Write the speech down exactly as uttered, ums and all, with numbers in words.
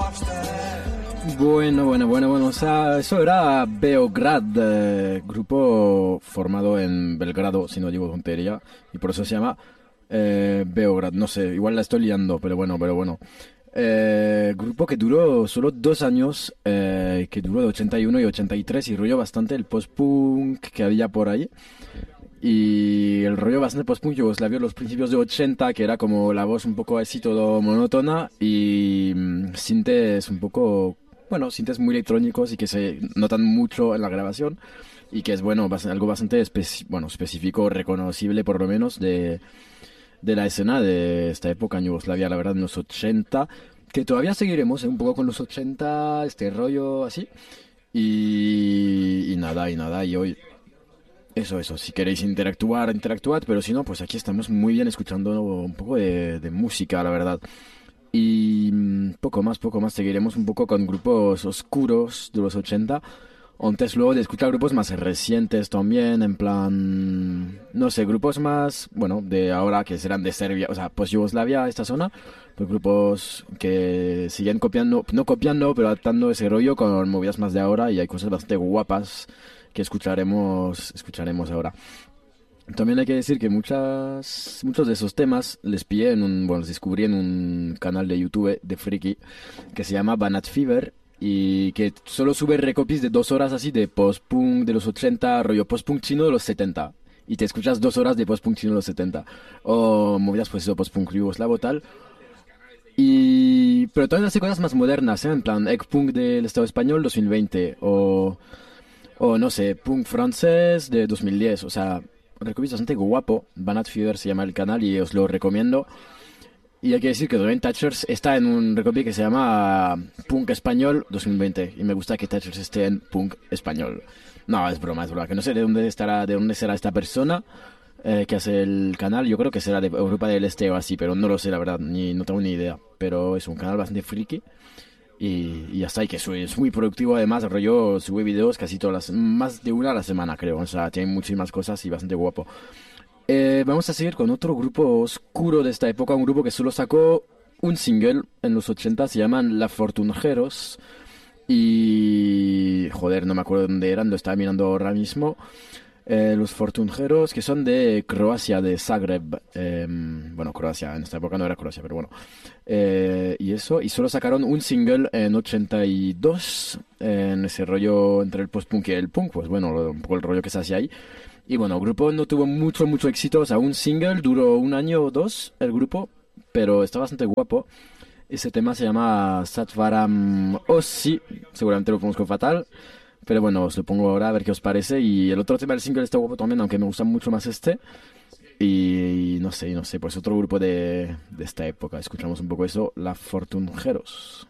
Bueno, bueno, bueno, bueno, o sea, eso era Beograd, eh, grupo formado en Belgrado, si no digo tontería, y por eso se llama eh, Beograd, no sé, igual la estoy liando, pero bueno, pero bueno. Eh, grupo que duró solo dos años, eh, que duró de ochenta y uno y ochenta y tres y rollo bastante el post-punk que había por ahí. Y el rollo bastante post-punk yugoslavio los principios de ochenta, que era como la voz un poco así todo monótona y mm, sintes un poco, bueno, sintes muy electrónicos y que se notan mucho en la grabación y que es bueno, bas- algo bastante especi- bueno, específico, reconocible por lo menos de, de la escena de esta época en Yugoslavia, la verdad, en los ochenta, que todavía seguiremos, ¿eh? Un poco con los ochenta, este rollo así. Y, y nada, y nada, y hoy eso, eso, si queréis interactuar, interactuad, pero si no, pues aquí estamos muy bien escuchando un poco de, de música, la verdad. Y mm, poco más, poco más, seguiremos un poco con grupos oscuros de los ochenta antes luego de escuchar grupos más recientes también, en plan, no sé, grupos más, bueno, de ahora que serán de Serbia, o sea, pues Yugoslavia, esta zona, pues grupos que siguen copiando, no copiando, pero adaptando ese rollo con movidas más de ahora y hay cosas bastante guapas que escucharemos, escucharemos ahora. También hay que decir que muchas, muchos de esos temas les pillé en un, bueno, los descubrí en un canal de YouTube de Friki que se llama Banat Fever y que solo sube recopies de dos horas así de post-punk de los ochenta, rollo post-punk chino de los setenta. Y te escuchas dos horas de post-punk chino de los setenta. O movidas pues eso, post-punk yugoslavo tal. Y... Pero también hace cosas más modernas, ¿eh? En plan, egg punk del Estado español dos mil veinte. O... O no sé, punk francés de dos mil diez. O sea, recomiendo bastante guapo. Banat Fever se llama el canal y os lo recomiendo. Y hay que decir que también Thatchers está en un recopy que se llama Punk Español dos mil veinte. Y me gusta que Thatchers esté en Punk Español. No, es broma, es broma. Que no sé de dónde estará, de dónde será esta persona eh, que hace el canal. Yo creo que será de Europa del Este o así, pero no lo sé, la verdad. Ni, no tengo ni idea. Pero es un canal bastante friki. Y, y ya está, y que sube- es muy productivo además, el rollo sube videos casi todas las, más de una a la semana creo, o sea, tiene muchísimas cosas y bastante guapo. Eh, vamos a seguir con otro grupo oscuro de esta época, un grupo que solo sacó un single en los ochenta, se llaman La Fortunjeros, y joder, no me acuerdo dónde eran, lo estaba mirando ahora mismo. Eh, los Fortunjeros, que son de Croacia, de Zagreb. Eh, bueno, Croacia, en esta época no era Croacia, pero bueno. Eh, y eso, y solo sacaron un single en ochenta y dos, en ese rollo entre el post-punk y el punk, pues bueno, lo- un poco el rollo que se hacía ahí. Y bueno, el grupo no tuvo mucho, mucho éxito, o sea, un single duró un año o dos, el grupo, pero está bastante guapo. Ese tema se llama Satvaram Ossi, seguramente lo pronuncio fatal. Pero bueno, os lo pongo ahora a ver qué os parece. Y el otro tema del single está guapo también, aunque me gusta mucho más este. Y, no sé, no sé, pues otro grupo de, de esta época. Escuchamos un poco eso, La Fortunjeros.